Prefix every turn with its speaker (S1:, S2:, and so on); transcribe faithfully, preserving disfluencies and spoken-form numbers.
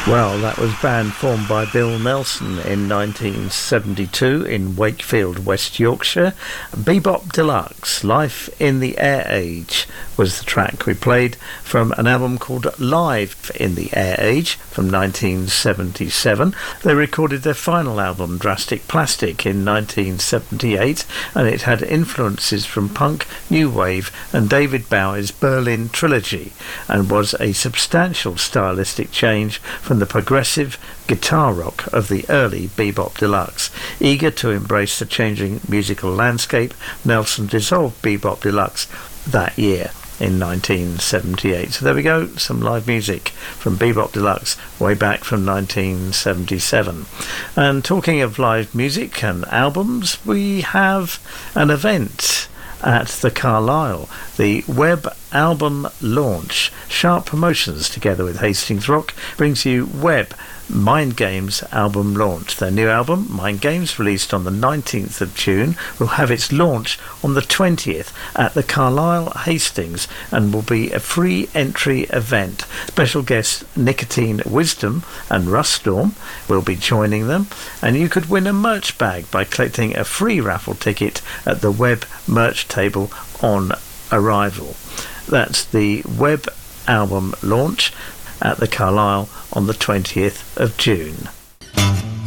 S1: Well, that was band formed by Bill Nelson in nineteen seventy-two in Wakefield, West Yorkshire. Bebop Deluxe, Life in the Air Age was the track we played from an album called Live in the Air Age from nineteen seventy-seven. They recorded their final album, Drastic Plastic, in nineteen seventy-eight, and it had influences from punk, new wave and David Bowie's Berlin Trilogy, and was a substantial stylistic change from the progressive guitar rock of the early Bebop Deluxe. Eager to embrace the changing musical landscape, Nelson dissolved Bebop Deluxe that year in nineteen seventy-eight. So there we go, some live music from Bebop Deluxe way back from nineteen seventy-seven. And talking of live music and albums, we have an event at the Carlisle, the Web Album Launch. Sharp Promotions, together with Hastings Rock, brings you Web Mind Games album launch. Their new album, Mind Games, released on the nineteenth of June, will have its launch on the twentieth at the Carlisle Hastings and will be a free entry event. Special guests Nicotine Wisdom and Rust Storm will be joining them, and you could win a merch bag by collecting a free raffle ticket at the Web merch table on arrival. That's the Web album launch at the Carlisle on the twentieth of June.